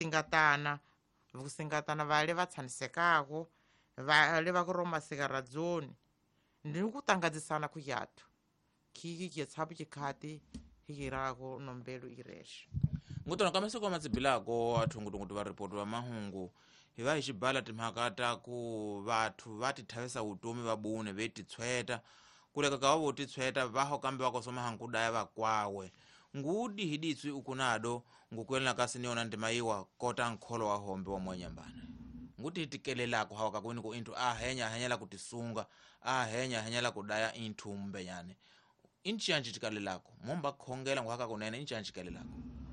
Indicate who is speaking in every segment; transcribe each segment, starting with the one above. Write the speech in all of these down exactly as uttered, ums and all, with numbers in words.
Speaker 1: singatana vusingatana vale va tshanisekako vale va ku roma sigaradzoni ndi ku tangadzisana ku yathu kiki ke tshabu ke khati hikirako nombelo ireshe
Speaker 2: ngutona kamese kwa matsibilako athungutunguti va report wa mahungu hi va hi xibala timhaka ta ku vathu va tithavisa vutomi va bune ve titshweta kuleka ka vo titshweta va ho kambe va kosoma hankudaya va kwawe ngudi hiditswi ukunado ngukwelana ka siniona ndimayiwa kota nkholo wa hombe wa mwanyambana nguti hitikelelako hawa ka kwini ku into a henya henyela kutisunga a henya henyela kudaya into mbenyane inchi yanchikalelako momba khongela ngwaka kunene inchi yanchikalelako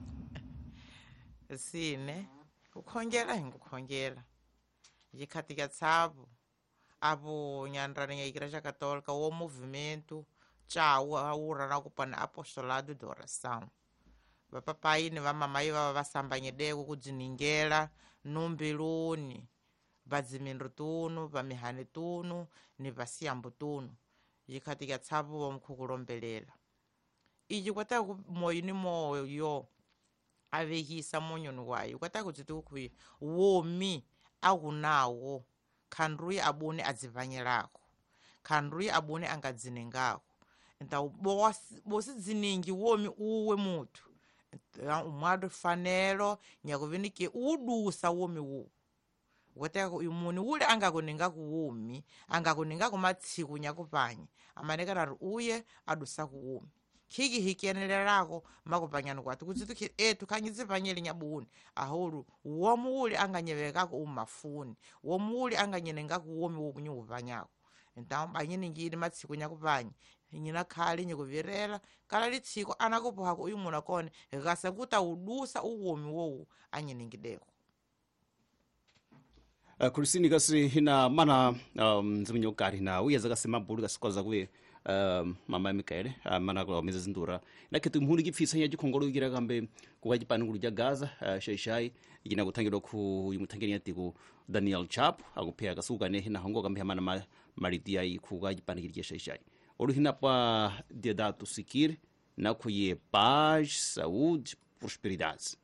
Speaker 1: sine ukhongela hingukhongela yikhati ka tsabu abo nyanrani ya igreja católica o movimento tchawu awura na kupana apostolado de oração vapapai ni vamamai vava vasambanyedeko kudziningela numbiluni vadzimindru tunu vamihani tunu ni vasiyambu tunu yikhati ka tsabu wa mkhukulombelela iji kwata moyini moyo avehisa monyoni wayo kwata kudziti kukhuyi womi akunawo khandruyi abone adzivanyelako khandruyi abone angadzinengako nta bosi dziningi womi uwe muthu umwado fanelo nyakuvinike udusa womi wu woteka imuni ule angakuninga kuwomi angakuninga matsiku nyakupanye amanekana uye adusa kuwomi khiki hikenelelako makupanyana kwati kudzituki etu khanyidzipanyele nyabuni ahulu womu ule anganyevekako umafuni womu ule anganyenengako womi wokunyuvanyako nta banyini ngini matsiku nyakupanye nyina khali nyikuvirela kala litsiko anakupohako uyu muna kone gasakuta udusa uwomi wowu anyenengideko
Speaker 3: uh, kulisini kasi hina mana um, nzimunyokari na uyeza kasi mabulu kasikoza kuwe um, mama Mikaele uh, mana kwa meza zindura na kitu mhuni kipfisa ya jikongolo igira kambe kukajipani kulu ja Gaza uh, shaishai igina kutangiro ku yumutangiri yatiku Daniel Chap akupea kasuka ne hina hongo kambe mana ma, maritia i kukajipani kiri shaishai olu hina pa Deodato Sikiri na kuye paz, saúde, prosperidade.